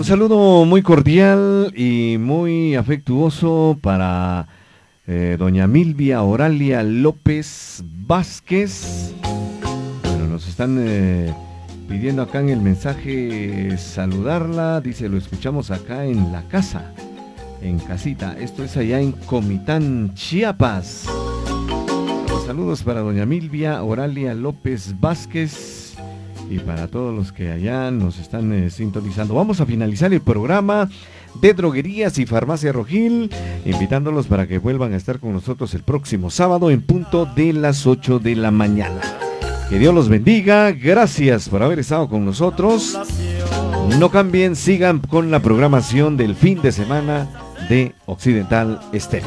Un saludo muy cordial y muy afectuoso para doña Milvia Oralia López Vázquez. Bueno, nos están pidiendo acá en el mensaje saludarla. Dice, lo escuchamos acá en la casa, en casita. Esto es allá en Comitán, Chiapas. Saludos para doña Milvia Oralia López Vázquez y para todos los que allá nos están sintonizando. Vamos a finalizar el programa de Droguerías y Farmacia Rojil, invitándolos para que vuelvan a estar con nosotros el próximo sábado en punto de las 8 de la mañana. Que Dios los bendiga, gracias por haber estado con nosotros. No cambien, sigan con la programación del fin de semana de Occidental Estéreo.